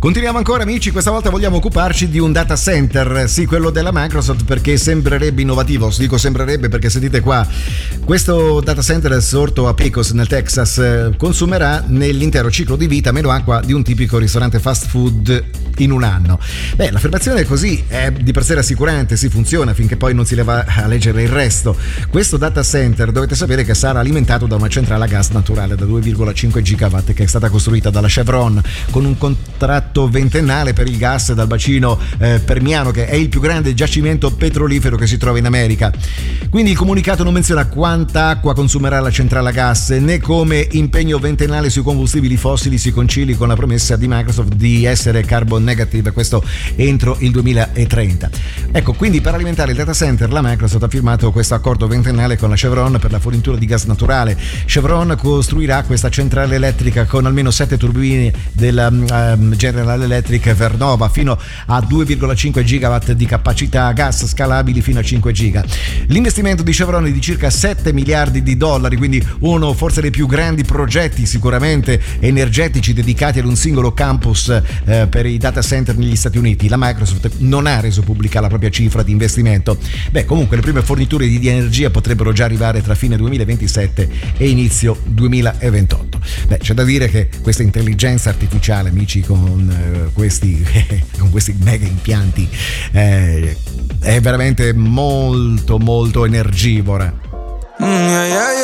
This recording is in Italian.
Continuiamo ancora, amici, questa volta vogliamo occuparci di un data center, sì, quello della Microsoft, perché sembrerebbe innovativo. Dico sembrerebbe perché sentite qua, questo data center sorto a Pecos nel Texas consumerà nell'intero ciclo di vita meno acqua di un tipico ristorante fast food in un anno. Beh, l'affermazione è così, è di per sé rassicurante, si funziona finché poi non si leva a leggere il resto. Questo data center dovete sapere che sarà alimentato da una centrale a gas naturale da 2,5 gigawatt che è stata costruita dalla Chevron con un contratto ventennale per il gas dal bacino permiano, che è il più grande giacimento petrolifero che si trova in America. Quindi il comunicato non menziona quanta acqua consumerà la centrale a gas né come impegno ventennale sui combustibili fossili si concili con la promessa di Microsoft di essere carbon negative, questo entro il 2030. Ecco, quindi per alimentare il data center la Microsoft ha firmato questo accordo ventennale con la Chevron per la fornitura di gas naturale. Chevron costruirà questa centrale elettrica con almeno 7 turbine della General Electric Vernova fino a 2,5 gigawatt di capacità, gas scalabili fino a 5 giga. L'investimento di Chevron è di circa 7 miliardi di dollari, quindi uno forse dei più grandi progetti sicuramente energetici dedicati ad un singolo campus per i data center negli Stati Uniti. La Microsoft non ha reso pubblica la propria cifra di investimento. Beh, comunque le prime forniture di energia potrebbero già arrivare tra fine 2027 e inizio 2028. Beh, c'è da dire che questa intelligenza artificiale, amici, con questi mega impianti è veramente molto energivora. Yeah, yeah,